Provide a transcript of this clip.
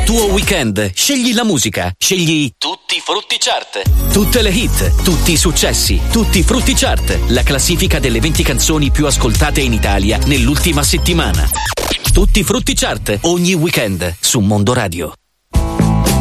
tuo weekend, scegli la musica, scegli Tutti Frutti Chart. Tutte le hit, tutti i successi, Tutti Frutti Chart, la classifica delle 20 canzoni più ascoltate in Italia nell'ultima settimana. Tutti Frutti Chart, ogni weekend su Mondo Radio.